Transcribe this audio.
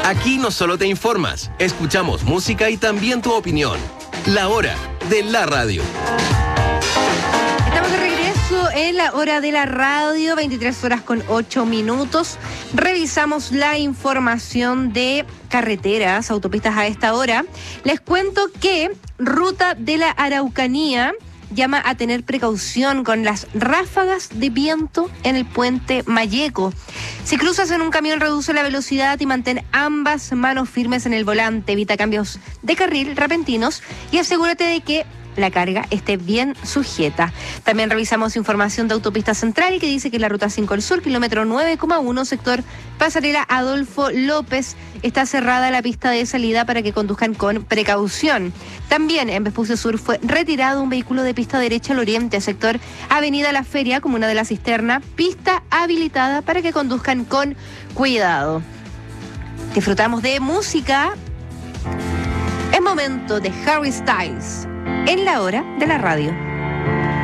Aquí no solo te informas, escuchamos música y también tu opinión. La hora de la radio. Estamos de regreso en la hora de la radio, 23:08. Revisamos la información de carreteras, autopistas a esta hora. Les cuento que Ruta de la Araucanía llama a tener precaución con las ráfagas de viento en el puente Malleco. Si cruzas en un camión, reduce la velocidad y mantén ambas manos firmes en el volante. Evita cambios de carril repentinos y asegúrate de que la carga esté bien sujeta. También revisamos información de Autopista Central que dice que la Ruta 5 al Sur, kilómetro 9,1, sector Pasarela Adolfo López, está cerrada la pista de salida para que conduzcan con precaución. También en Vespucio Sur fue retirado un vehículo de pista derecha al oriente, sector Avenida La Feria, comuna de La Cisterna, pista habilitada para que conduzcan con cuidado. Disfrutamos de música. Es momento de Harry Styles en la hora de la radio.